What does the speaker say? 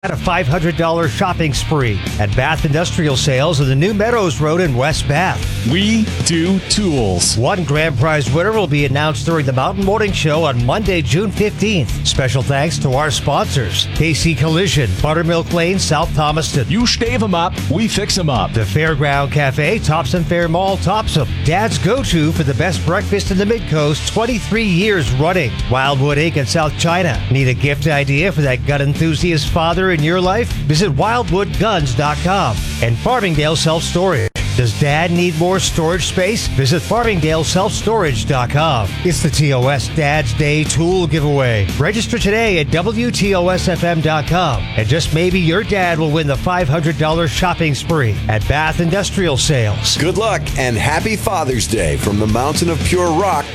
At a $500 shopping spree at Bath Industrial Sales on the New Meadows Road in West Bath. We do tools. One grand prize winner will be announced during the Mountain Morning Show on Monday, June 15th. Special thanks to our sponsors, KC Collision, Buttermilk Lane, South Thomaston. You stave them up, we fix them up. The Fairground Cafe, Thompson Fair Mall, Topsom. Dad's go-to for the best breakfast in the Mid-Coast, 23 years running. Wildwood Inc. in South China. Need a gift idea for that gun enthusiast father in your life? Visit wildwoodguns.com. And Farmingdale Self-Storage. Does Dad need more storage space? Visit FarmingdaleSelfStorage.com. It's the TOS Dad's Day Tool Giveaway. Register today at WTOSFM.com. And just maybe your dad will win the $500 shopping spree at Bath Industrial Sales. Good luck and happy Father's Day from the Mountain of Pure Rock.